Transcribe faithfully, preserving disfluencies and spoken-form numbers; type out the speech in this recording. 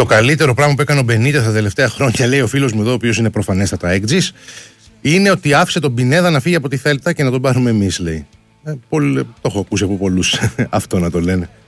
Το καλύτερο πράγμα που έκανε ο Μπενίτες τα τελευταία χρόνια, λέει ο φίλος μου εδώ, ο οποίος είναι προφανέστατα έκτζης, είναι ότι άφησε τον Πινέδα να φύγει από τη Θέλτα και να τον πάρουμε εμείς, λέει. Ε, πολύ, το έχω ακούσει από πολλούς αυτό να το λένε.